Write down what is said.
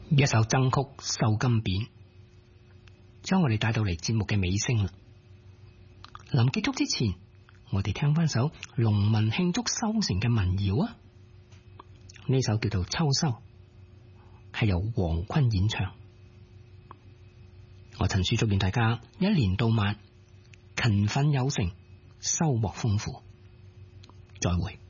一首爭曲繡金匾，將我哋帶到嚟節目嘅尾聲啦。臨結束之前，我哋聽翻首農民慶祝收成嘅民謠啊！呢首叫做《秋收》，係由黃坤演唱。我陳叔祝願大家一年到晚勤奮有成，收穫豐富。再會。